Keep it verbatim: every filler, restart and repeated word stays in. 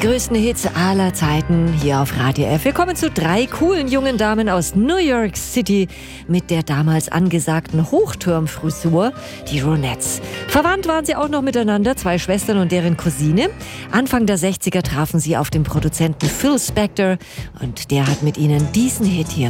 größten Hits aller Zeiten hier auf Radio F. Willkommen zu drei coolen jungen Damen aus New York City mit der damals angesagten Hochturmfrisur, die Ronettes. Verwandt waren sie auch noch miteinander, zwei Schwestern und deren Cousine. Anfang der sechziger trafen sie auf den Produzenten Phil Spector und der hat mit ihnen diesen Hit hier